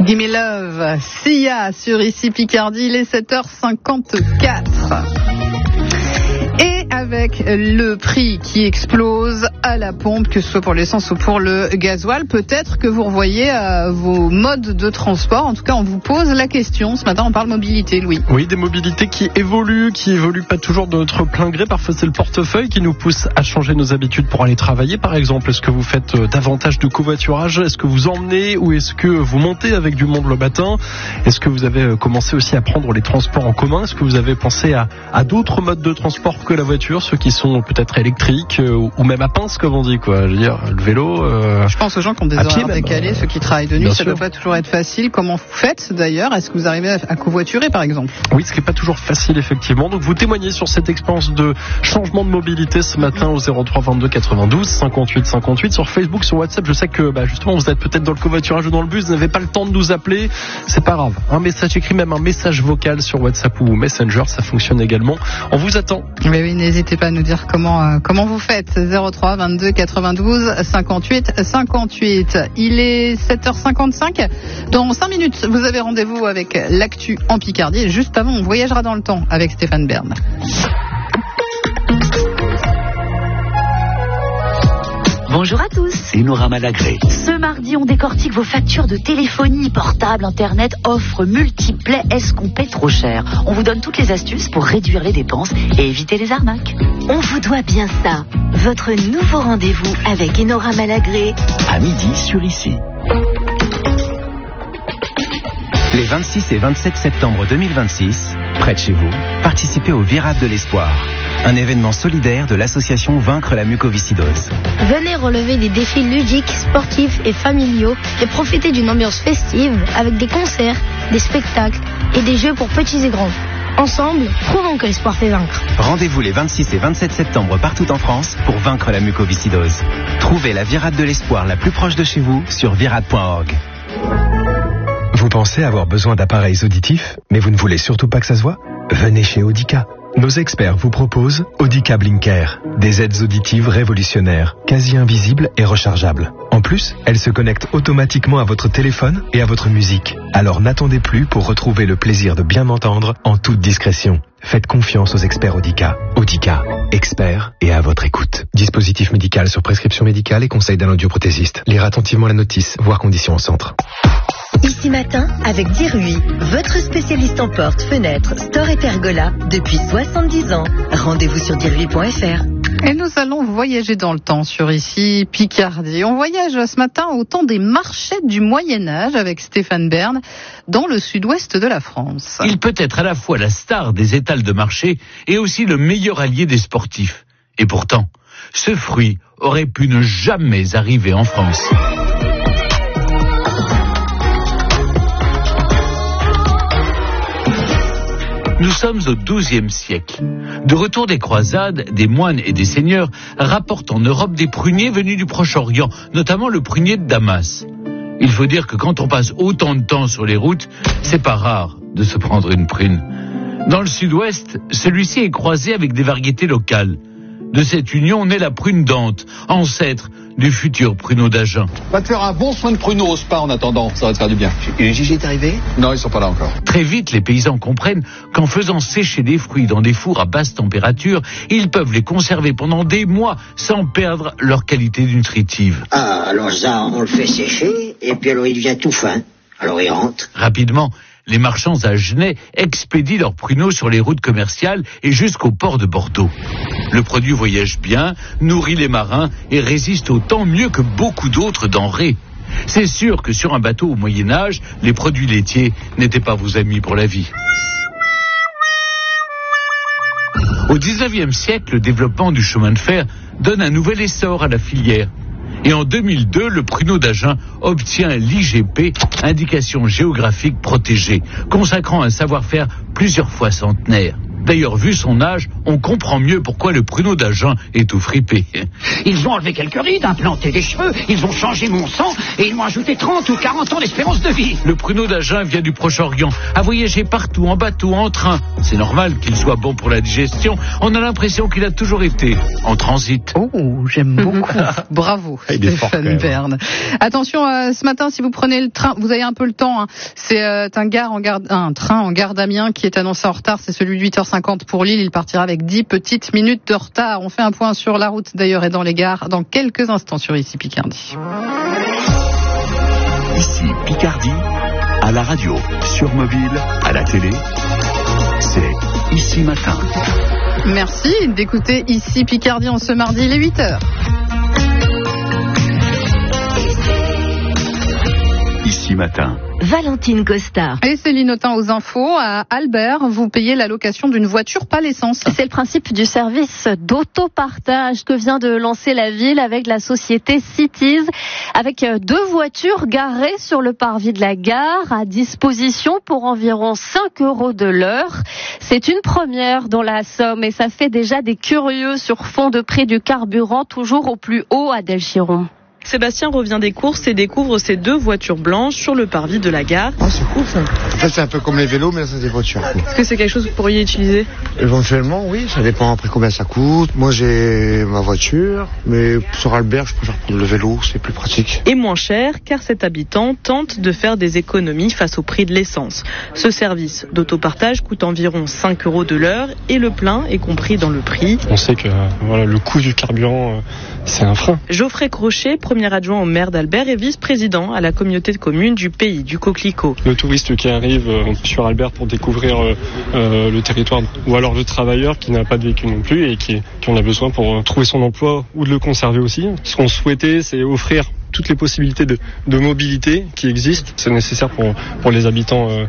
Gimme Love, Sia sur ici Picardie, il est 7h54. Et avec le prix qui explose à la pompe, que ce soit pour l'essence ou pour le gasoil, peut-être que vous revoyez vos modes de transport. En tout cas, on vous pose la question. Ce matin, on parle mobilité, Louis. Oui, des mobilités qui évoluent pas toujours de notre plein gré. Parfois, c'est le portefeuille qui nous pousse à changer nos habitudes pour aller travailler, par exemple. Est-ce que vous faites davantage de covoiturage? Est-ce que vous emmenez ou est-ce que vous montez avec du monde le matin? Est-ce que vous avez commencé aussi à prendre les transports en commun? Est-ce que vous avez pensé à d'autres modes de transport que la voiture, ceux qui sont peut-être électriques ou même à pince, comme on dit, quoi. Je veux dire, le vélo. Je pense aux gens qui ont des horaires décalés, ceux qui travaillent de nuit, ça ne doit pas toujours être facile. Comment vous faites d'ailleurs? Est-ce que vous arrivez à covoiturer, par exemple? Oui, ce qui n'est pas toujours facile, effectivement. Donc vous témoignez sur cette expérience de changement de mobilité ce matin au 03 22 92 58 58 sur Facebook, sur WhatsApp. Je sais que justement vous êtes peut-être dans le covoiturage ou dans le bus, vous n'avez pas le temps de nous appeler. C'est pas grave. Un message écrit, même un message vocal sur WhatsApp ou Messenger, ça fonctionne également. On vous attend. Mais oui, n'hésitez pas à nous dire comment vous faites. 03 22 92 58 58. Il est 7h55. Dans 5 minutes, vous avez rendez-vous avec l'actu en Picardie. Et juste avant, on voyagera dans le temps avec Stéphane Bern. Bonjour à tous. C'est Nora Malagré. Ce mardi, on décortique vos factures de téléphonie, portable, internet, offres multiples. Est-ce qu'on paie trop cher? On vous donne toutes les astuces pour réduire les dépenses et éviter les arnaques. On vous doit bien ça. Votre nouveau rendez-vous avec Nora Malagré. À midi sur ici. Les 26 et 27 septembre 2026, près de chez vous, participez au Virade de l'Espoir. Un événement solidaire de l'association Vaincre la mucoviscidose. Venez relever des défis ludiques, sportifs et familiaux et profiter d'une ambiance festive avec des concerts, des spectacles et des jeux pour petits et grands. Ensemble, prouvons que l'espoir fait vaincre. Rendez-vous les 26 et 27 septembre partout en France pour vaincre la mucoviscidose. Trouvez la Virade de l'Espoir la plus proche de chez vous sur virade.org. Vous pensez avoir besoin d'appareils auditifs, mais vous ne voulez surtout pas que ça se voit? Venez chez Audica. Nos experts vous proposent Audica Blinker, des aides auditives révolutionnaires, quasi invisibles et rechargeables. En plus, elles se connectent automatiquement à votre téléphone et à votre musique. Alors n'attendez plus pour retrouver le plaisir de bien entendre en toute discrétion. Faites confiance aux experts Audica. Audica, experts et à votre écoute. Dispositif médical sur prescription médicale et conseil d'un audioprothésiste. Lire attentivement la notice, voir conditions au centre. Ici Matin avec Dirui, votre spécialiste en portes, fenêtres, store et pergola depuis 70 ans. Rendez-vous sur dirui.fr. Et nous allons voyager dans le temps sur ici Picardie. On voyage ce matin au temps des marchés du Moyen-Âge avec Stéphane Bern dans le sud-ouest de la France. Il peut être à la fois la star des étals de marché et aussi le meilleur allié des sportifs. Et pourtant, ce fruit aurait pu ne jamais arriver en France. Nous sommes au XIIe siècle. De retour des croisades, des moines et des seigneurs rapportent en Europe des pruniers venus du Proche-Orient, notamment le prunier de Damas. Il faut dire que quand on passe autant de temps sur les routes, c'est pas rare de se prendre une prune. Dans le sud-ouest, celui-ci est croisé avec des variétés locales. De cette union naît la prune d'Ante, ancêtre du futur pruneau d'Agen. Va te faire un bon soin de pruneau au spa en attendant, ça va te faire du bien. Et Gigi est arrivé? Non, ils sont pas là encore. Très vite, les paysans comprennent qu'en faisant sécher des fruits dans des fours à basse température, ils peuvent les conserver pendant des mois sans perdre leur qualité nutritive. Ah, alors ça, on le fait sécher, et puis alors il devient tout fin. Alors il rentre. Rapidement, les marchands agenais expédient leurs pruneaux sur les routes commerciales et jusqu'au port de Bordeaux. Le produit voyage bien, nourrit les marins et résiste au temps mieux que beaucoup d'autres denrées. C'est sûr que sur un bateau au Moyen-Âge, les produits laitiers n'étaient pas vos amis pour la vie. Au XIXe siècle, le développement du chemin de fer donne un nouvel essor à la filière. Et en 2002, le pruneau d'Agen obtient l'IGP, indication géographique protégée, consacrant un savoir-faire plusieurs fois centenaire. D'ailleurs, vu son âge, on comprend mieux pourquoi le pruneau d'Agen est tout fripé. Ils ont enlevé quelques rides, implanté des cheveux, ils ont changé mon sang et ils m'ont ajouté 30 ou 40 ans d'espérance de vie. Le pruneau d'Agen vient du Proche-Orient, a voyagé partout, en bateau, en train. C'est normal qu'il soit bon pour la digestion. On a l'impression qu'il a toujours été en transit. Oh, j'aime beaucoup. Bravo, Stéphane Bern. Attention, ce matin, si vous prenez le train, vous avez un peu le temps. Hein. C'est un train en gare d'Amiens qui est annoncé en retard. C'est celui de 8h50 pour Lille. Il partira avec 10 petites minutes de retard. On fait un point sur la route d'ailleurs et dans les gares dans quelques instants sur Ici Picardie. Ici Picardie, à la radio, sur mobile, à la télé, c'est Ici Matin. Merci d'écouter Ici Picardie en ce mardi, il est 8h. Ici Matin. Valentine Costa. Et Céline Autain aux infos. À Albert, vous payez la location d'une voiture, pas l'essence. C'est le principe du service d'autopartage que vient de lancer la ville avec la société Cities, avec 2 voitures garées sur le parvis de la gare à disposition pour environ 5 € de l'heure. C'est une première dans la Somme et ça fait déjà des curieux sur fond de prix du carburant toujours au plus haut à Delchiron. Sébastien revient des courses et découvre ces 2 voitures blanches sur le parvis de la gare. Oh, c'est cool ça. En fait, c'est un peu comme les vélos, mais là, c'est des voitures. Est-ce que c'est quelque chose que vous pourriez utiliser ? Éventuellement, oui. Ça dépend après combien ça coûte. Moi, j'ai ma voiture, mais sur Albert, je préfère prendre le vélo, c'est plus pratique. Et moins cher, car cet habitant tente de faire des économies face au prix de l'essence. Ce service d'autopartage coûte environ 5 € de l'heure et le plein est compris dans le prix. On sait que le coût du carburant, c'est un frein. Geoffrey Crochet, premier adjoint au maire d'Albert et vice-président à la communauté de communes du Pays du Coquelicot. Le touriste qui arrive sur Albert pour découvrir le territoire, ou alors le travailleur qui n'a pas de véhicule non plus et qui en a besoin pour trouver son emploi ou de le conserver aussi. Ce qu'on souhaitait, c'est offrir toutes les possibilités de mobilité qui existent. C'est nécessaire pour les habitants